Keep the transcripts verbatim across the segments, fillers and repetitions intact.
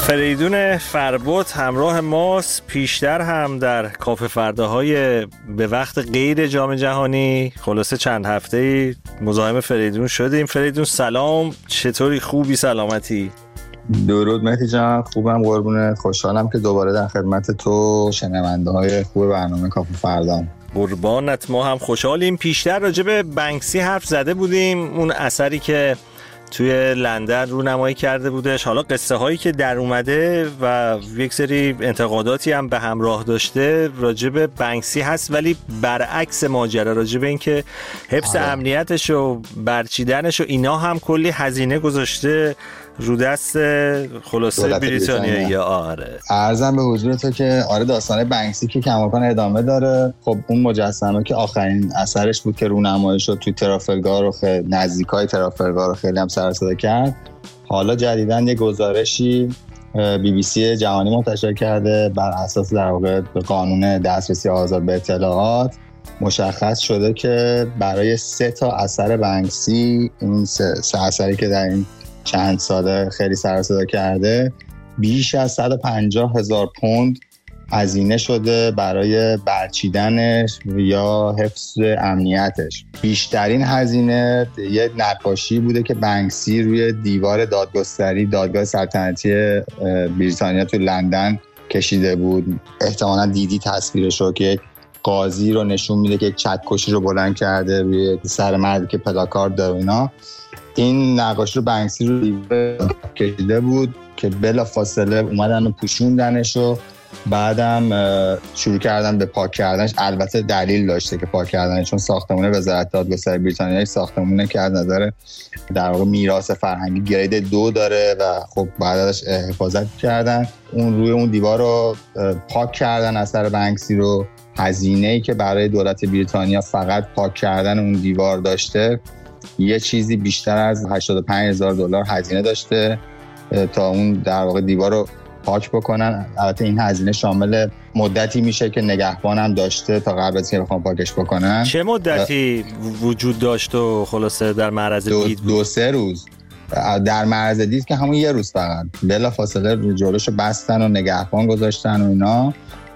فریدون فربد همراه ماست، پیشتر هم در کافه فرداهای به وقت غیر جام جهانی خلاصه چند هفته‌ای مزاحم فریدون شدیم. فریدون سلام، چطوری؟ خوبی؟ سلامتی؟ درود مهدی جان، خوبم قربونت. خوشحالم که دوباره در خدمت تو شنونده های خوب برنامه کافه فردام. قربانت، ما هم خوشحالیم. پیشتر راجع به بنکسی حرف زده بودیم، اون اثری که توی لندن رونمایی کرده بودش. حالا قصه هایی که در اومده و یک سری انتقاداتی هم به همراه داشته راجع به بنکسی هست، ولی برعکس ماجرا، راجع به این که حفظ آه. امنیتش و برچیدنش و اینا هم کلی هزینه گذاشته رو دست خلاصه بریتانیایی. آره عرضم به حضور تو که آره داستان بنکسی که کماکان ادامه داره. خب اون مجسمه که آخرین اثرش بود که رونمایی شد توی ترافلگار و خیلی نزدیکای ترافلگار رو خیلی هم سر و صدا کرد. حالا جدیداً یه گزارشی بی بی سی جهانی منتشر کرده بر اساس در واقع قانون دسترسی آزاد به اطلاعات مشخص شده که برای سه تا اثر بنکسی، این سه, سه اثری که در این چند ساله خیلی سر و صدا کرده، بیش از صد و پنجاه هزار پوند هزینه شده برای برچیدنش یا حفظ امنیتش. بیشترین هزینه یه نقاشی بوده که بنکسی روی دیوار دادگستری دادگاه سلطنتی بریتانیا تو لندن کشیده بود. احتمالاً دیدی تصویرش رو که قاضی رو نشون میده که یک چکشی رو بلند کرده روی سر مردی که پلاکارد داره اینا. این نقاشی رو بنکسی رو دیوار کشیده بود که بلافاصله اومدن و پوشوندنش و بعدم شروع کردن به پاک کردنش. البته دلیل داشته که پاک کردنش، چون ساختمون وزارت دادگستری بریتانیا یک ساختمونه که از نظر در واقع میراث فرهنگی گرید دو داره و خب بعد ازش حفاظت کردن. اون روی اون دیوار رو پاک کردن اثر بنکسی رو. هزینه‌ای که برای دولت بریتانیا فقط پاک کردن اون دیوار داشته یه چیزی بیشتر از هشتاد و پنج هزار دلار هزینه داشته تا اون در واقع دیوار رو پاک بکنن. البته این هزینه شامل مدتی میشه که نگهبان هم داشته تا قبل از اینکه بخوام پاکش بکنن. چه مدتی وجود داشت و خلاصه در معرض دید بود؟ دو سه روز در معرض دید که همون یه روز فقط بلافاصله جلوشو بستن و نگهبان گذاشتن و اینا،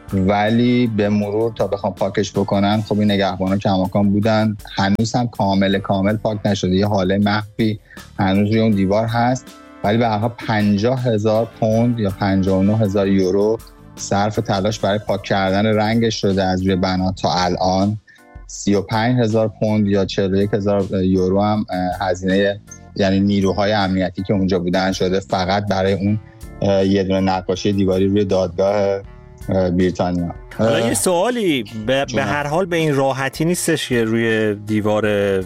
ولی به مرور تا بخوام پاکش بکنن خب این نگهبانا کماکان بودن. هنوز هم کامل کامل پاک نشده، یه حاله مخفی هنوز روی اون دیوار هست، ولی به هر حال پنجاه هزار پوند یا پنجاه و نه هزار یورو صرف تلاش برای پاک کردن رنگش شده از روی بنا تا الان. سی و پنج هزار پوند یا چهل و یک هزار یورو هم هزینه یعنی نیروهای امنیتی که اونجا بودن شده فقط برای اون یه دونه نقاشی دیواری روی دادگاه بریتانیا. حالا یه سوالی به, به هر حال به این راحتی نیستش که روی دیوار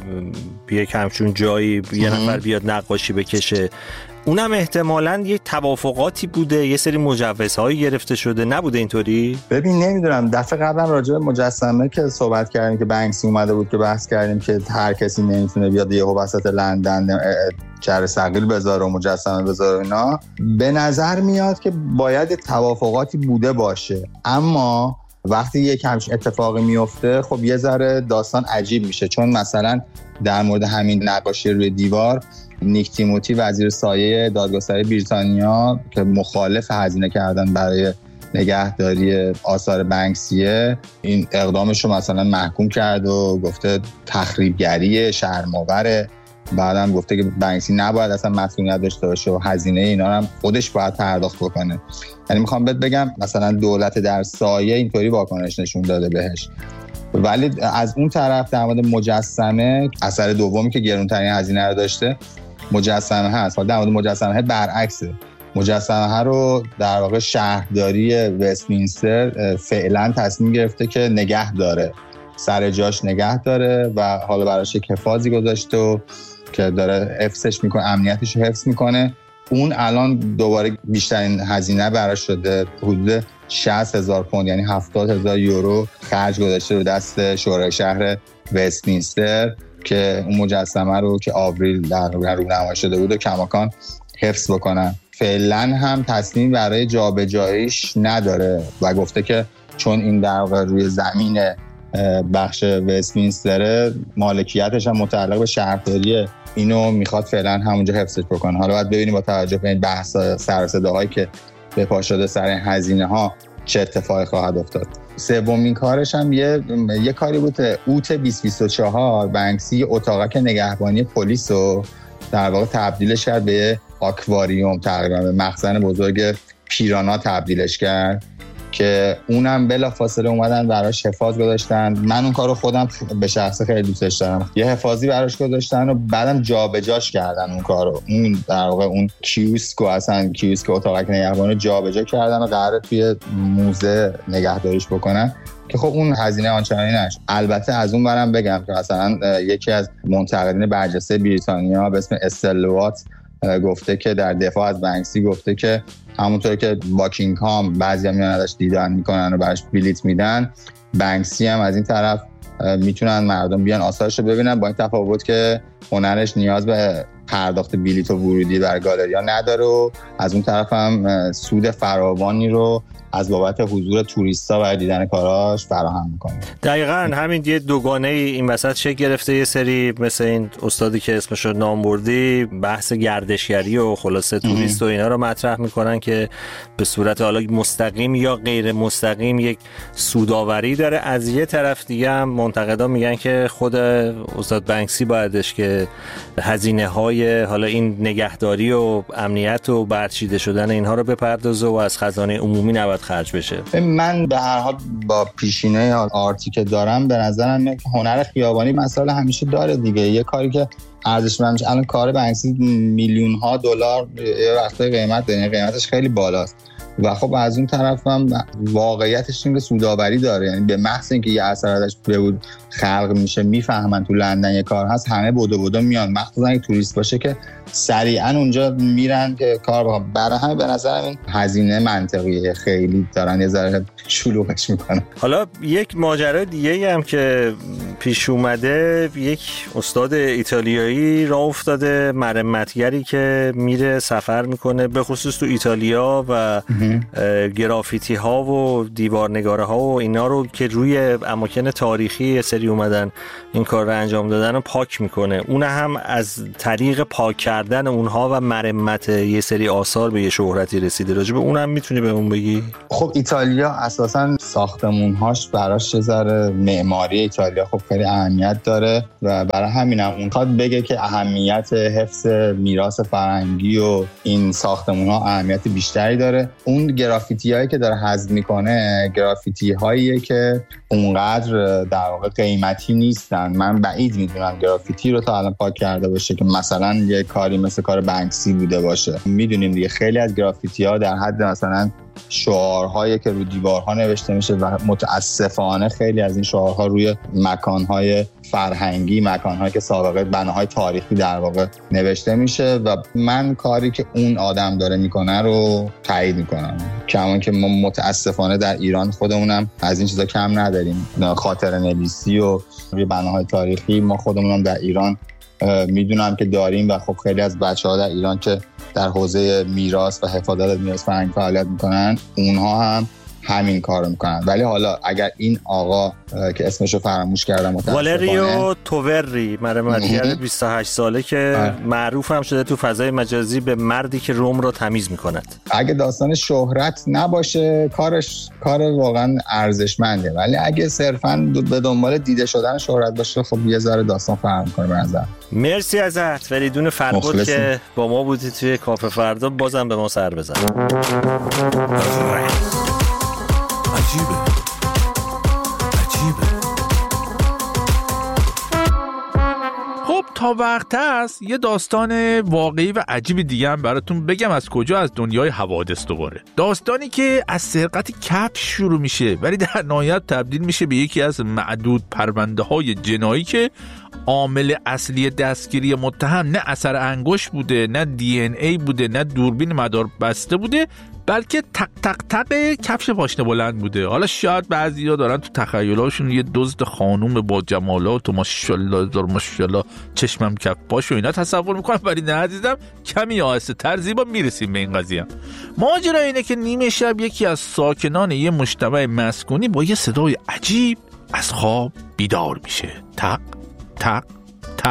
یک همچون جایی یه نفر بیاد نقاشی بکشه. اونم احتمالاً یه توافقاتی بوده، یه سری مجوزهایی گرفته شده، نبوده اینطوری؟ ببین نمیدونم، دفعه قبلا راجع به مجسمه که صحبت کردیم که بنکسی اومده بود که بحث کردیم که هر کسی نمیتونه بیاد یهو وسط لندن چهره ثقیل بذاره و مجسمه بذاره اینا. به نظر میاد که باید توافقاتی بوده باشه، اما وقتی یک همچین اتفاقی میفته خب یه ذره داستان عجیب میشه. چون مثلا در مورد همین نقاشی روی دیوار، نیک تیموتی وزیر سایه دادگستری بریتانیا که مخالف هزینه کردن برای نگهداری آثار بنکسیه، این اقدامش رو مثلا محکوم کرد و گفته تخریبگری، شرم‌آوره. بعدم گفته که بنکسی نباید اصلا مسئولیت داشته باشه و هزینه اینا رو هم خودش باید پرداخت بکنه. یعنی میخوام بهت بگم مثلا دولت در سایه اینطوری واکنش نشون داده بهش. ولی از اون طرف در مورد مجسمه، اثر دومی که گرونترین هزینه رو داشته مجسمه هست. حالا در مورد مجسمه برعکسه. مجسمه رو در واقع شهرداری وستمینستر فعلا تصمیم گرفته که نگه داره، سر جاش نگه داره و حالا براش یک حفاظی گذاشته و که داره حفظش میکنه، امنیتش رو حفظ میکنه. اون الان دوباره بیشترین هزینه براش شده، حدود شصت هزار پوند یعنی هفتاد هزار یورو خرج گذاشته رو دست شورای شهر وستمینستر که اون مجسمه رو که آوریل در رونمایی شده بود و کماکان حفظ بکنن. فعلا هم تصمیم برای جابجاییش نداره و گفته که چون این در واقع روی زمین بخش وستمینستر، مالکیتش هم متعلق به شهرداری اینو میخواد فعلا همونجا حفظش بکنه. حالا باید ببینیم با توجه به این بحث سر و صداهایی که به پا شده سر این هزینه ها چه اتفاقی خواهد افتاد. سومین کارش هم یه یه کاری بود، اوت بیست بیست و چهار بنکسی اتاقک نگهبانی پلیس رو در واقع تبدیلش کرد به آکواریوم، تقریبا به مخزن بزرگ پیرانا تبدیلش کرد که اونم بلافاصله اومدن براش حفاظ گذاشتن. من اون کارو خودم به شخصه خیلی دوستش دارم. یه حفاظی براش گذاشتن و بعدم جابجاش کردن اون کارو. اون در واقع اون کیوسکو اصلا کیوسک اتاقک نگهبانی جابجا کردن و قراره توی موزه نگهداریش بکنن که خب اون هزینه آنچنانی نشه. البته از اون برم بگم که مثلا یکی از منتقدین برجسته بریتانیا به اسم استلوات گفته که در دفاع از بنکسی گفته که همونطور که باکینگهام بعضی میان ازش دیدن میکنن و براش بلیت میدن، بنکسی هم از این طرف میتونن مردم بیان آثارش رو ببینن، با این تفاوت که هنرش نیاز به پرداخت بلیت و ورودی در گالریا نداره و از اون طرف هم سود فراوانی رو از بابت حضور توریستا برای دیدن کاراش فراهم میکنه. دقیقاً همین یه دوگانه این وسط شکل گرفته. یه سری مثل این استادی که اسمش رو نام بردی بحث گردشگری و خلاصه توریست و اینا رو مطرح میکنن که به صورت حالا مستقیم یا غیر مستقیم یک سوداوری داره. از یه طرف دیگه هم منتقدا میگن که خود استاد بنکسی بایدش که هزینه های حالا این نگهداری و امنیت و برچیده شدن اینها رو بپردازه و از خزانه عمومی نباید خرج بشه. من به هر حال با پیشینه آرتی که دارم به نظرم میاد که هنر خیابانی مسئله همیشه داره دیگه. یه کاری که ارزشمند میشه، الان کار بنکسی میلیون ها دلار یه وقتای قیمت داره، قیمتش خیلی بالاست و خب از اون طرف هم واقعیتش این که سوداوری داره. یعنی به محض اینکه یه اثر ازش بود خلق میشه، میفهمن تو لندن یه کار هست، همه بدو بدو میان، مخصوصا اگه توریست باشه که سریعا اونجا میرن که کار بکنن. برای همین به نظر این هزینه منطقیه، خیلی دارن یه ذره شلوغش میکنن. حالا یک ماجرا دیگه هم که پیش اومده، یک استاد ایتالیایی راه افتاده، مرمتگری که میره سفر میکنه به خصوص تو ایتالیا و گرافیتی ها و دیوارنگاره ها و اینا رو که روی اماکن تاریخی سری اومدن این کار رو انجام دادن رو پاک میکنه. اون هم از طریق پاک کردن اونها و مرمت یه سری آثار به یه شهرتی رسیده. راجع به اونم میتونی به اون بگی؟ خب ایتالیا اساساً ساختمون‌هاش براش ذره معماری ایتالیا خب خیلی اهمیت داره و برای همینم اون خواد بگه که اهمیت حفظ میراث فرهنگی و این ساختمون‌ها اهمیت بیشتری داره. اون گرافیتی‌هایی که داره حذف میکنه گرافیتی‌هاییه که اونقدر در واقع قیمتی نیستن. من بعید میدونم گرافیتی رو تا الان پاک کرده باشه که مثلا یه کاری مثل کار بنکسی بوده باشه. میدونیم دیگه خیلی از گرافیتی‌ها در حد مثلا شعارهایی که رو دیوارها نوشته میشه و متاسفانه خیلی از این شعارها روی مکانهای فرهنگی، مکانهایی که سابقه بناهای تاریخی در واقع نوشته میشه و من کاری که اون آدم داره میکنه رو تایید میکنم. کمان که ما متاسفانه در ایران خودمونم از این چیزا کم نداریم. خاطره نویسی و روی بناهای تاریخی ما خودمونم در ایران میدونم که داریم و خب خیلی از بچه‌ها در ایران که در حوزه میراث و حفاظت از میراث فرهنگی فعالیت میکنن اونها هم همین کارو میکنن. ولی حالا اگر این آقا که اسمشو فراموش کردم والریو تووری، مرمتگر بیست و هشت ساله که معروف هم شده تو فضای مجازی به مردی که روم رو تمیز میکند، اگه داستان شهرت نباشه کارش کار واقعا ارزشمنده، ولی اگه صرفا به دنبال دیده شدن شهرت باشه خب یه ذره داستان فرق میکنه به نظر. مرسی ازت فریدون فربود که با ما بودی توی کافه فردا. بازم به ما سر بزن. عجیبه عجیبه. خب تا وقت هست یه داستان واقعی و عجیب دیگه هم براتون بگم. از کجا؟ از دنیای حوادث دوباره. داستانی که از سرقت کفش شروع میشه ولی در نهایت تبدیل میشه به یکی از معدود پرونده های جنایی که عامل اصلی دستگیری متهم نه اثر انگشت بوده، نه دی ان ای بوده، نه دوربین مدار بسته بوده، بلکه تق تق تق کفش پاشنه بلند بوده. حالا شاید بعضیا دارن تو تخیلاشون یه دزد خانوم با جمالات و ماشاءالله دار ماشاءالله چشمم کف پاش و اینا تصور میکنن، ولی نه عزیزم، کمی آهسته تر زیبا میرسیم به این قضیه. ماجرا اینه که نیمه شب یکی از ساکنان یه مجتمع مسکونی با یه صدای عجیب از خواب بیدار میشه. تق تق تق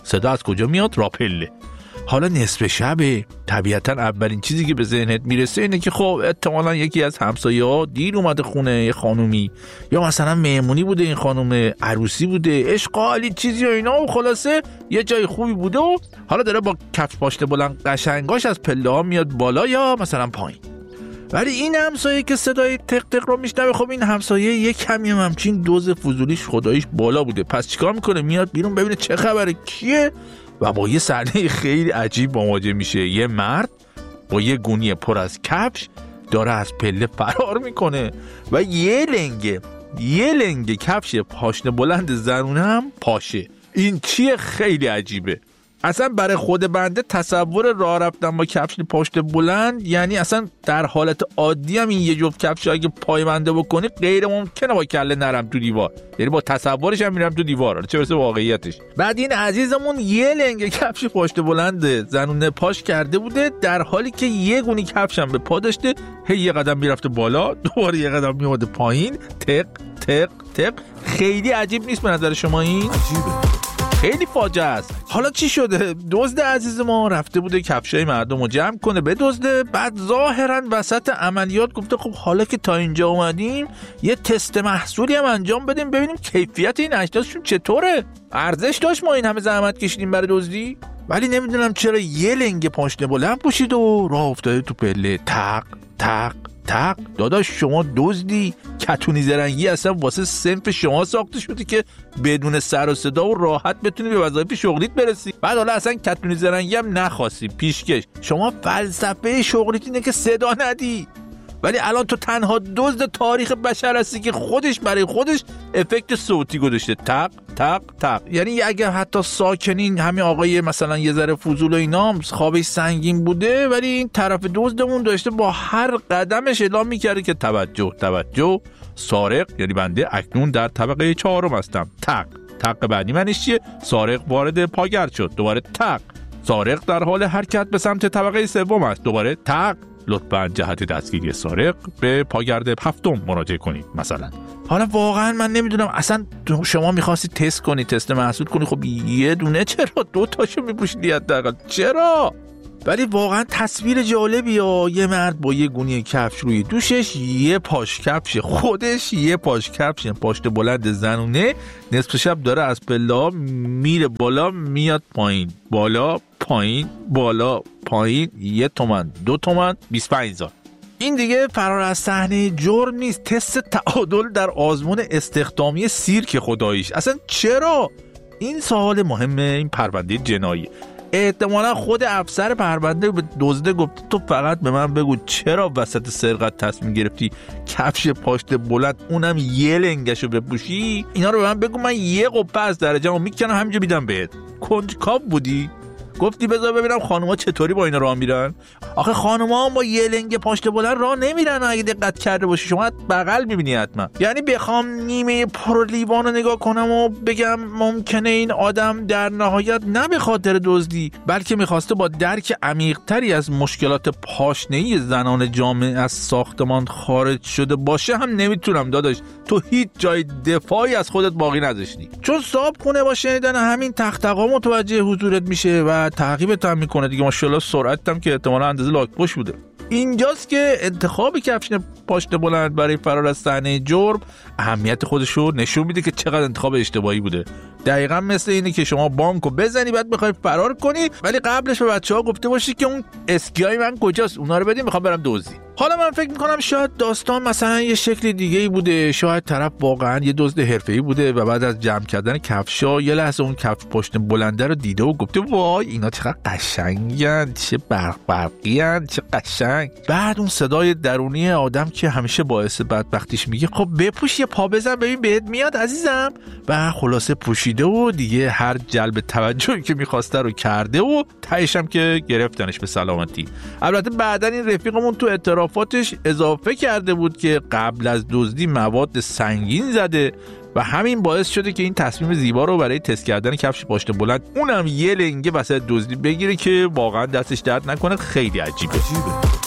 صدا از کجا میاد؟ راپله. حالا نصف شبه، طبیعتا اولین چیزی که به ذهنت میرسه اینه که خب احتمالاً یکی از همسایه‌ها دیر اومده خونه، یه خانومی، یا مثلا مهمونی بوده، این خانم عروسی بوده، اشغالی چیزی و اینا، و خلاصه یه جای خوبی بوده و حالا داره با کفش پاشنه بلند قشنگاش از پله ها میاد بالا یا مثلا پایین. ولی این همسایه که صدای تق تق رو میشنوه، خب این همسایه یک کمی همچین دوز فضولیش خداییش بالا بوده، پس چیکار میکنه؟ میاد بیرون ببینه چه خبره، کیه، و با یه صحنه خیلی عجیب مواجه میشه. یه مرد با یه گونی پر از کفش داره از پله فرار میکنه و یه لنگه یه لنگه کفش پاشنه بلند زنونه هم پاشه. این چیه؟ خیلی عجیبه. اصلا برای خود بنده تصور راه رفتن با کفش پشت بلند، یعنی اصلا در حالت عادی هم این یه جفت کفش اگه پایمنده بکنی غیر ممکنه با کله نرم تو دیوار، یعنی با تصورش هم میرم تو دیوار، چه برسه واقعیتش. بعد این عزیزمون یه لنگ کفش پشت بلند زنونه پاش کرده بوده، در حالی که یه گونی کفش هم به پا داشته، هی یه قدم میرفته بالا، دوباره یه قدم میومده پایین، تق تق تق. خیلی عجیب نیست به نظر شما این؟ عجیبه، خیلی فاجعه است. حالا چی شده؟ دزد عزیز ما رفته بوده کفشای مردم رو جمع کنه بدزده، بعد ظاهرا وسط عملیات گفته خب حالا که تا اینجا اومدیم یه تست محصولی هم انجام بدیم ببینیم کیفیت این اجناسشون چطوره، ارزش داشت ما این همه زحمت کشیدیم برای دزدی. ولی نمیدونم چرا یه لنگ پاشنه بلند پوشید و راه افتاده تو پله، تق تق تق. داداش شما دزدی؟ کتونی زرنگی اصلا واسه صنف شما ساخته شده که بدون سر و صدا و راحت بتونی به وظایف شغلیت برسی. بعد حالا اصلا کتونی زرنگی هم نخواستی، پیشکش. شما فلسفه شغلیت اینه که صدا ندی، ولی الان تو تنها دزد تاریخ بشر هستی که خودش برای خودش افکت صوتی گذاشته، تق تق تق. یعنی اگه حتی ساکنین همین آقای مثلا یه ذره فضول و اینا خوابش سنگین بوده، ولی این طرف دزدمون داشته با هر قدمش اعلام میکرده که توجه توجه، سارق یعنی بنده اکنون در طبقه چهارم هستم، تق تق. بعدی منش چیه؟ سارق وارد پاگرد شد، دوباره تق. سارق در حال حرکت به سمت طبقه سوم است، دوباره تق. لطفاً جهت دستگیری سارق به پاگرد هفتم مراجعه کنید مثلا. حالا واقعا من نمیدونم، اصلا شما میخواستی تست کنی، تست محصول کنی، خب یه دونه چرا دو تاشو میپوشیدی حداقل، چرا؟ ولی واقعا تصویر جالبی ها. یه مرد با یه گونی کفش روی دوشش، یه پاش کفش خودش، یه پاش کفش پشت بلند زنونه، نصف شب داره از پله میره بالا میاد پایین، بالا پایین بالا پایین، یه تومن دو تومن بیست و پنج هزار. این دیگه فرار از صحنه جرم نیست، تست تعادل در آزمون استخدامی سیرک خداییش. اصلا چرا؟ این سوال مهمه. این پرونده جنایی، احتمالا خود افسر پرونده به دزده گفته تو فقط به من بگو چرا وسط سرقت تصمیم گرفتی کفش پاشت بلند اونم یه لنگشو بپوشی؟ اینا رو به من بگو، من یه قپه از درجه‌مو میکنم همینجا میدم بهت. کنجکاو بودی؟ گفتی بذار ببینم خانوما چطوری با اینا راه میرن. آخه خانوما هم با یه لنگ پاشت بلند راه نمیرن، اگه دقت کرده باشی شما بغل میبینی حتما. یعنی بخوام نیمه پر لیوان رو نگاه کنم و بگم ممکنه این آدم در نهایت نه به خاطر دزدی بلکه میخواسته با درک عمیق‌تری از مشکلات پاشنه‌ای زنان جامعه از ساختمان خارج شده باشه هم نمیتونم داداش. تو هیچ جای دفاعی از خودت باقی نذاشتی، چون صاحب خونه با شنیدن همین تختقا متوجه حضورت میشه و تعقیبت هم میکنه دیگه. ماشاءالله سرعتت هم که احتمالاً اندازه لاک‌پشت بوده. اینجاست که انتخاب کفش پاشنه بلند برای فرار از صحنه جرم اهمیت خودش رو نشون میده که چقدر انتخاب اشتباهی بوده. دقیقاً مثل اینه که شما بانکو بزنی بعد بخوای فرار کنی، ولی قبلش به بچه‌ها گفته باشی که اون اسکیای من کجاست، اونا رو بدین میخوام برم دزدی. حالا من فکر میکنم شاید داستان مثلا یه شکل دیگه‌ای بوده، شاید طرف واقعا یه دزد حرفه‌ای بوده و بعد از جمع کردن کفشا یه لحظه اون کفش پشت بلنده رو دیده و گفته وای اینا چقدر قشنگن، چه برق برقیان، چه قشنگ. بعد اون صدای درونی آدم که همیشه باعث بدبختیش میگه خب بپوش یه پا بزن ببین بهت میاد عزیزم، و خلاصه پوشیده و دیگه هر جلب توجهی که میخواسته رو کرده و تهش هم که گرفتنش به سلامتی. البته بعدن این رفیقمون تو اعترافاتش اضافه کرده بود که قبل از دزدی مواد سنگین زده و همین باعث شده که این تصمیم زیبا رو برای تست کردن کفش پاشنه بلند اونم یه لنگه وسط دزدی بگیره که واقعا دستش درد نکنه. خیلی عجیبه.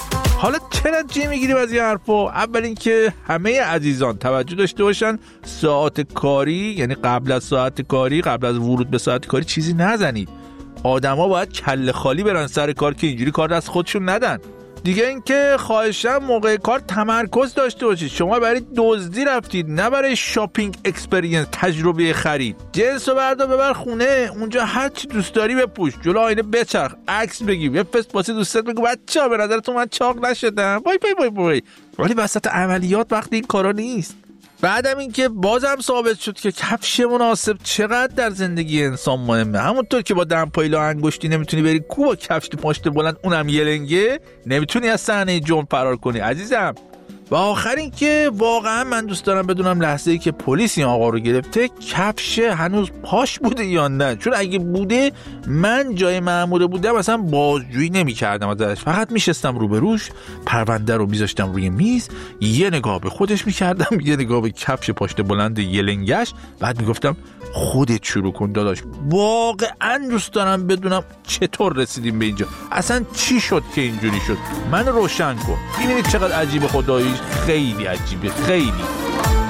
حالا چرا چی میگیریم از این حرفا؟ اول اینکه همه عزیزان توجه داشته باشن ساعت کاری، یعنی قبل از ساعت کاری، قبل از ورود به ساعت کاری چیزی نزنید. آدما باید کله خالی برن سر کار که اینجوری کار دست خودشون ندن. دیگه اینکه خواهشاً موقع کار تمرکز داشته باشید. شما برای دزدی رفتید، نه برای شاپینگ اکسپریانس، تجربه خرید. جنس رو بردار ببر خونه، اونجا هر چی دوست داری بپوش، جلو آینه بچرخ، عکس بگیر، یه فست واسه دوستت بگو بچه‌ها به نظرتون من چاق نشدم، وای وای وای وای. ولی وسط عملیات وقتی این کارا نیست. بعدم این که بازم ثابت شد که کفش مناسب چقدر در زندگی انسان مهمه. همونطور که با دمپایل و انگشتی نمیتونی بری کو با کفش پشت بلند اونم یه لنگه، نمیتونی از صحنه جرم فرار کنی عزیزم. و آخر این که واقعا من دوست دارم بدونم لحظه ای که پلیس این آقا رو گرفته کفش هنوز پاش بوده یا نه، چون اگه بوده من جای مأمور بودم مثلا بازجویی نمی‌کردم ازش، فقط میشستم روبروش، پرونده رو میذاشتم روی میز، یه نگاه به خودش میکردم، یه نگاه به کفش پشت بلند یه لنگش، بعد میگفتم خودت شروع کن داداش. واقعا دوست دارم بدونم چطور رسیدیم به اینجا، اصلا چی شد که اینجوری شد، من روشن کن. ببینید چقدر عجیبه، خداییش خیلی عجیبه، خیلی.